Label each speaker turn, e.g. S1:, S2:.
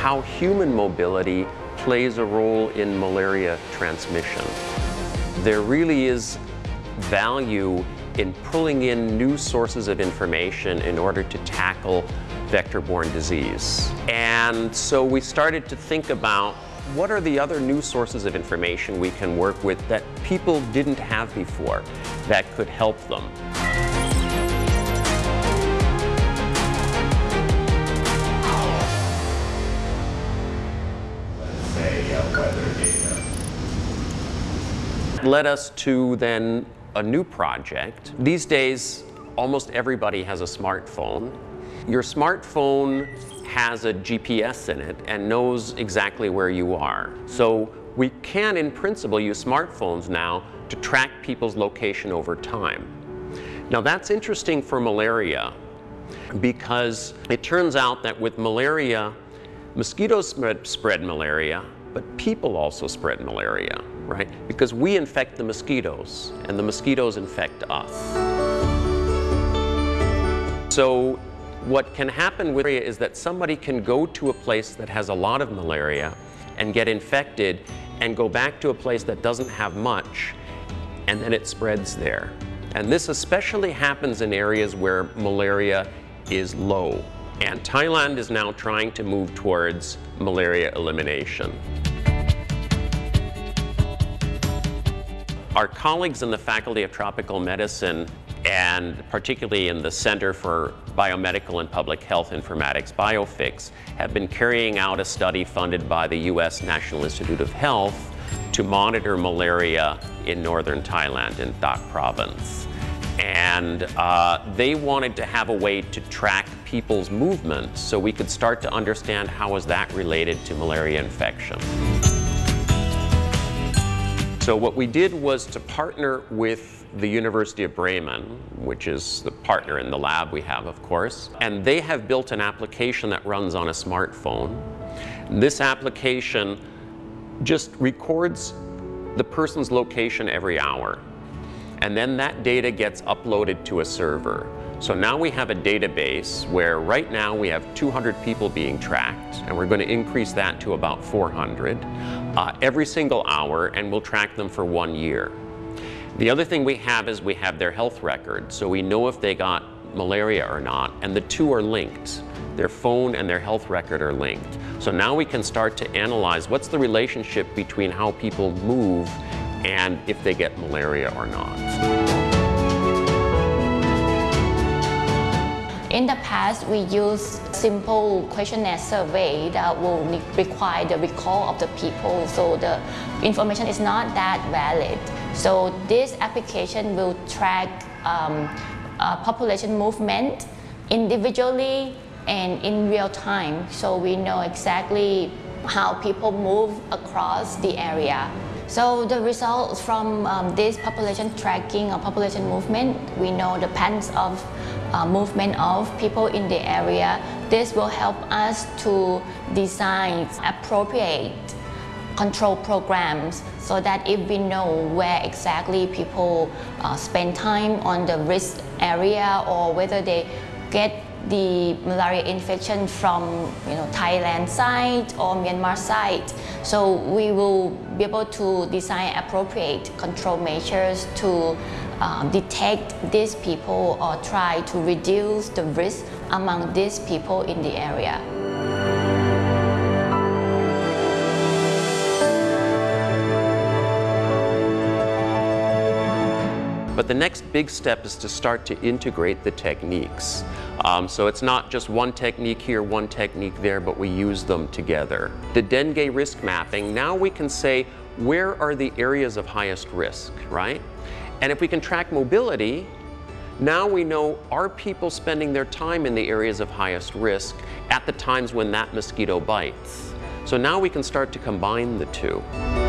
S1: how human mobility plays a role in malaria transmission. There really is value in pulling in new sources of information in order to tackle vector-borne disease. And so we started to think about what are the other new sources of information we can work with that people didn't have before that could help them. Led us to then a new project. These days, almost everybody has a smartphone. Your smartphone has a GPS in it and knows exactly where you are. So we can, in principle, use smartphones now to track people's location over time. Now that's interesting for malaria because it turns out that with malaria, mosquitoes spread malaria, but people also spread malaria, right? Because we infect the mosquitoes and the mosquitoes infect us. So what can happen with malaria is that somebody can go to a place that has a lot of malaria and get infected and go back to a place that doesn't have much, and then it spreads there. And this especially happens in areas where malaria is low. And Thailand is now trying to move towards malaria elimination. Our colleagues in the Faculty of Tropical Medicine, and particularly in the Center for Biomedical and Public Health Informatics, BioFix, have been carrying out a study funded by the US National Institute of Health to monitor malaria in northern Thailand, in Dak Province. And they wanted to have a way to track people's movement so we could start to understand how is that related to malaria infection. So what we did was to partner with the University of Bremen, which is the partner in the lab we have, of course, and they have built an application that runs on a smartphone. This application just records the person's location every hour, and then that data gets uploaded to a server. So now we have a database where right now we have 200 people being tracked, and we're going to increase that to about 400 every single hour, and we'll track them for 1 year. The other thing we have is we have their health record, so we know if they got malaria or not, and the two are linked. Their phone and their health record are linked. So now we can start to analyze what's the relationship between how people move and if they get malaria or not.
S2: In the past, we used simple questionnaire survey that will require the recall of the people, so the information is not that valid. So this application will track population movement individually and in real time, so we know exactly how people move across the area. So the results from this population tracking or population movement, we know the patterns of movement of people in the area. This will help us to design appropriate control programs so that if we know where exactly people spend time on the risk area or whether they get the malaria infection from Thailand side or Myanmar side. So we will be able to design appropriate control measures to detect these people or try to reduce the risk among these people in the area.
S1: But the next big step is to start to integrate the techniques. So it's not just one technique here, one technique there, but we use them together. The dengue risk mapping, now we can say where are the areas of highest risk, right? And if we can track mobility, now we know are people spending their time in the areas of highest risk at the times when that mosquito bites. So now we can start to combine the two.